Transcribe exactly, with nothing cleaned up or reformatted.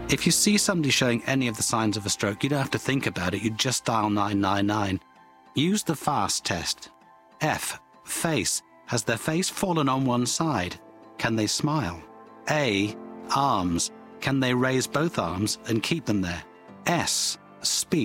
If you see somebody showing any of the signs of a stroke, you don't have to think about it. You just dial nine nine nine. Use the FAST test. F. Face. Has their face fallen on one side? Can they smile? A. Arms. Can they raise both arms and keep them there? S. Speech.